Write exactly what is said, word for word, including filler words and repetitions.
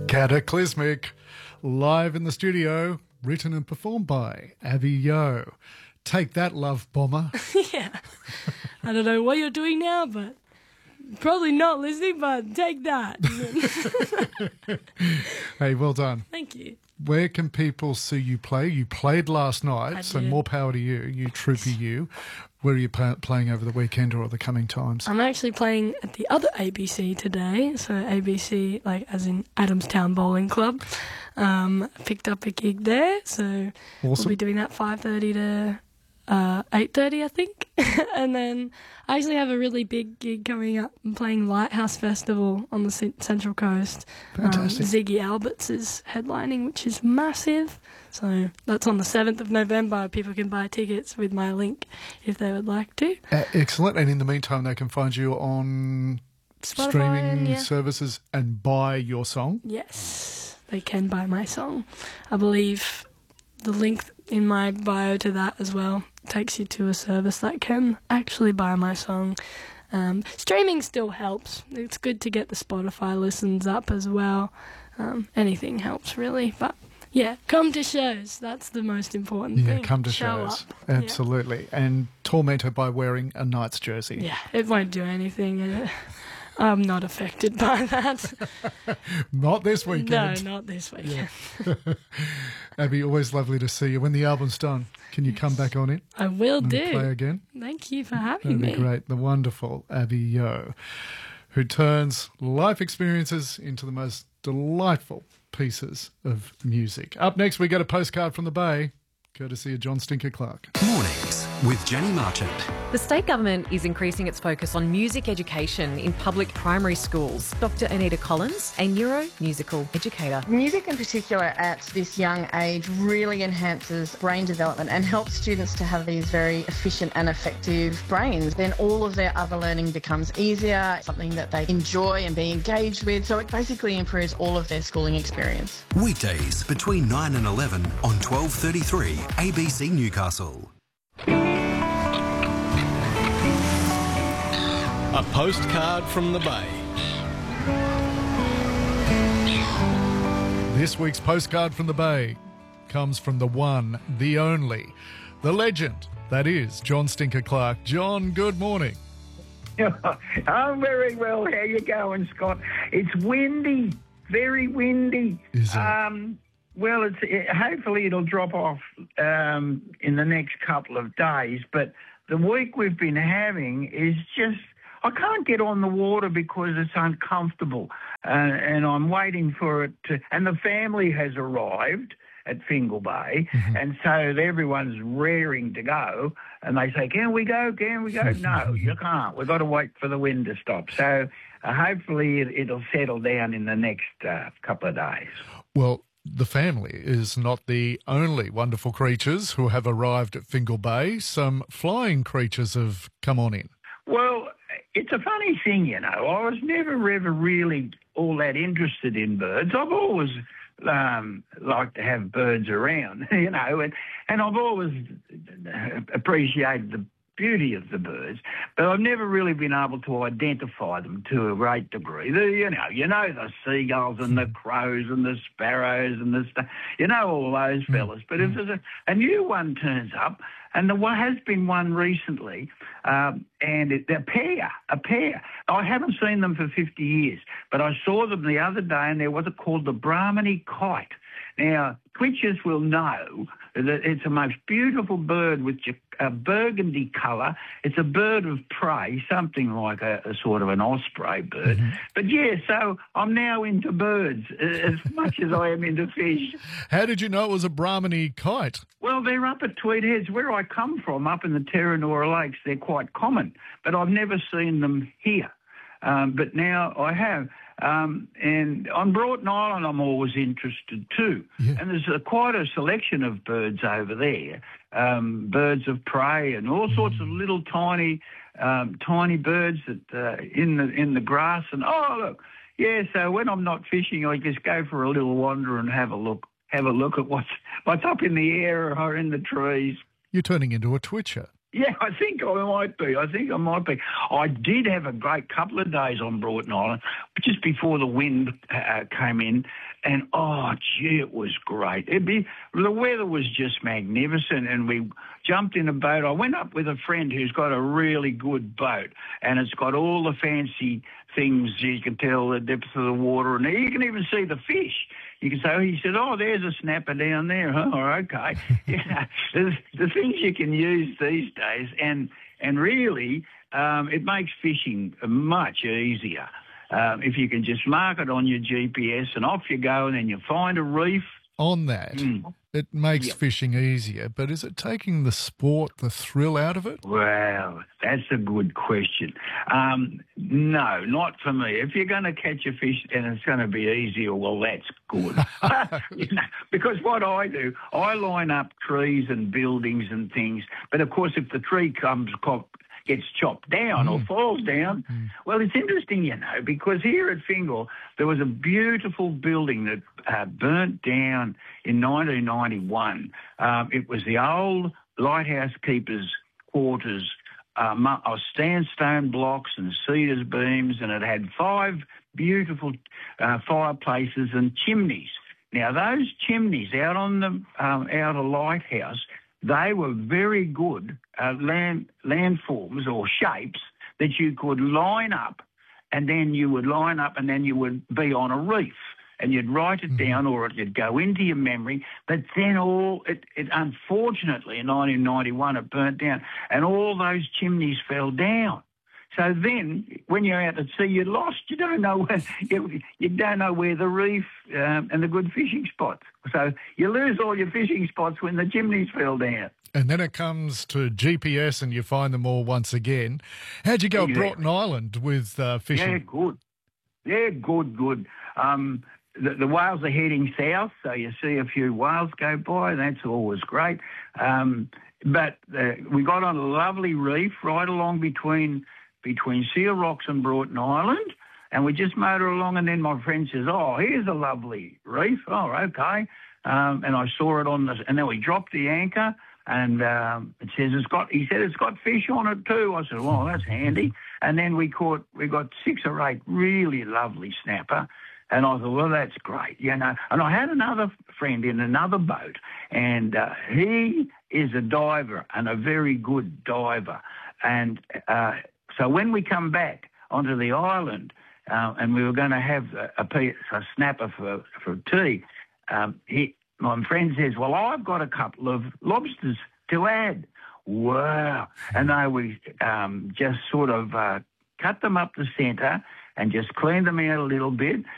Cataclysmic, live in the studio, written and performed by Abby Yo. Take that, love bomber. Yeah. I don't know what you're doing now, but probably not listening, but take that. Hey, well done. Thank you. Where can people see you play? You played last night, I so did. more power to you, you troopy you. Where are you pa- playing over the weekend or the coming times? I'm actually playing at the other A B C today, so A B C, like as in Adamstown Bowling Club. Um, picked up a gig there, so Awesome. we'll be doing that five thirty to uh, eight thirty, I think. And then I actually have a really big gig coming up. I'm playing Lighthouse Festival on the C- Central Coast. Fantastic. Um, Ziggy Alberts is headlining, which is massive. So that's on the seventh of November. People can buy tickets with my link if they would like to. Uh, excellent. And in the meantime, they can find you on Spotify, streaming yeah. services and buy your song. Yes, they can buy my song. I believe the link in my bio to that as well takes you to a service that can actually buy my song. Um, streaming still helps. It's good to get the Spotify listens up as well. Um, anything helps, really. But yeah, come to shows. That's the most important Yeah, thing. come to Show shows. up. Absolutely. And torment her by wearing a Knights jersey. Yeah, it won't do anything. Uh, I'm not affected by that. Not this No, weekend. not this weekend. Abby, always lovely to see you. When the album's done, can you come back on in I will and do. play again? Thank you for having That'd be me. great. The wonderful Abby Yo, who turns life experiences into the most delightful pieces of music. Up next, we get a postcard from the Bay, courtesy of John Stinker Clark. Mornings with Jenny Marchant. The state government is increasing its focus on music education in public primary schools. Doctor Anita Collins, a neuro-musical educator. Music in particular at this young age really enhances brain development and helps students to have these very efficient and effective brains. Then all of their other learning becomes easier, something that they enjoy and be engaged with. So it basically improves all of their schooling experience. Weekdays between nine and eleven on twelve thirty-three A B C Newcastle. A postcard from the Bay. This week's postcard from the Bay comes from the one, the only, the legend, that is John Stinker Clark. John, good morning. I'm very well. How you going, Scott? It's windy, very windy. Is it? Um, well, it's it, hopefully it'll drop off um, in the next couple of days. But the week we've been having is just, I can't get on the water because it's uncomfortable, uh, and I'm waiting for it to. And the family has arrived at Fingal Bay, Mm-hmm. and so everyone's raring to go. And they say, "Can we go? Can we go?" No, you can't. We've got to wait for the wind to stop. So uh, hopefully it, it'll settle down in the next uh, couple of days. Well, the family is not the only wonderful creatures who have arrived at Fingal Bay. Some flying creatures have come on in. Well, it's a funny thing, you know. I was never ever really all that interested in birds. I've always um, liked to have birds around, you know, and, and I've always appreciated the beauty of the birds, but I've never really been able to identify them to a great degree. The, you know, you know the seagulls and the crows and the sparrows and the stuff. You know all those fellas. But if there's a, a new one turns up, and there has been one recently, um, and it, a pair, a pair. I haven't seen them for fifty years, but I saw them the other day, and they're what's called the Brahminy kite. Now, twitchers will know that it's a most beautiful bird with a burgundy colour. It's a bird of prey, something like a, a sort of an osprey bird. Mm-hmm. But, yeah, so I'm now into birds as much as I am into fish. How did you know it was a Brahminy kite? Well, they're up at Tweed Heads. Where I come from, up in the Terranora Lakes, they're quite common, but I've never seen them here. Um, but now I have. Um, and on Broughton Island, I'm always interested too. Yeah. And there's a, quite a selection of birds over there, um, birds of prey and all sorts of little tiny, um, tiny birds that uh, in the in the grass. And oh look, yeah. So when I'm not fishing, I just go for a little wander and have a look, have a look at what's what's up in the air or in the trees. You're turning into a twitcher. Yeah, I think I might be. I think I might be. I did have a great couple of days on Broughton Island, just before the wind uh, came in, and oh, gee, it was great. It'd be, the weather was just magnificent, and we jumped in a boat. I went up with a friend who's got a really good boat, and it's got all the fancy things. You can tell the depth of the water, and you can even see the fish. You can say, oh, he said, oh, there's a snapper down there. Oh, okay. Yeah, there's the things you can use these days, and and really um, it makes fishing much easier. Um, if you can just mark it on your G P S and off you go, and then you find a reef. On that, mm. it makes yep. fishing easier, but is it taking the sport, the thrill out of it? Well, that's a good question. Um, no, not for me. If you're going to catch a fish and it's going to be easier, well, that's good. you know, because what I do, I line up trees and buildings and things, but of course, if the tree comes gets chopped down mm. or falls down. Mm. Well, it's interesting, you know, because here at Fingal, there was a beautiful building that uh, burnt down in nineteen ninety-one. Um, it was the old lighthouse keeper's quarters, um, of sandstone blocks and cedars beams, and it had five beautiful uh, fireplaces and chimneys. Now, those chimneys out on the um, outer lighthouse, they were very good uh, land landforms or shapes that you could line up, and then you would line up and then you would be on a reef, and you'd write it mm-hmm. down, or it'd go into your memory. But then all it, it unfortunately in nineteen ninety-one it burnt down, and all those chimneys fell down. So then, when you're out at sea, you're lost. You don't know where you, you don't know where the reef um, and the good fishing spots. So you lose all your fishing spots when the chimneys fell down. And then it comes to G P S, and you find them all once again. How'd you go exactly. at Broughton Island with uh, fishing? Yeah, good. Yeah, good, good. Um, the, the whales are heading south, so you see a few whales go by. That's always great. Um, but uh, we got on a lovely reef right along between. between Seal Rocks and Broughton Island, and we just motor along, and then my friend says, oh, here's a lovely reef. Oh, okay. Um, and I saw it on the, and then we dropped the anchor, and um, it says it's got, he said it's got fish on it too. I said, well, that's handy. And then we caught, we got six or eight really lovely snapper, and I thought, well, that's great, you know. And I had another friend in another boat, and uh, he is a diver and a very good diver. And uh, so when we come back onto the island, uh, and we were going to have a, a, piece, a snapper for, for tea, um, he, my friend says, well, I've got a couple of lobsters to add. Wow. And they we um, just sort of uh, cut them up the centre and just cleaned them out a little bit,